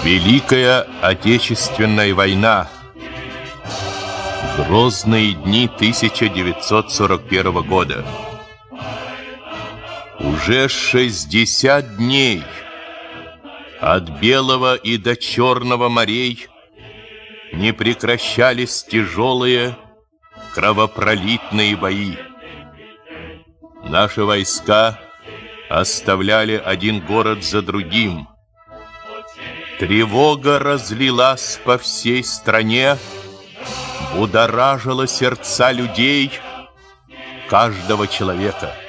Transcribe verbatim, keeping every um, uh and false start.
Великая Отечественная война. Грозные дни тысяча девятьсот сорок первого года. Уже шестьдесят дней от Белого и до Черного морей не прекращались тяжелые кровопролитные бои. Наши войска оставляли один город за другим. Тревога разлилась по всей стране, будоражила сердца людей, каждого человека.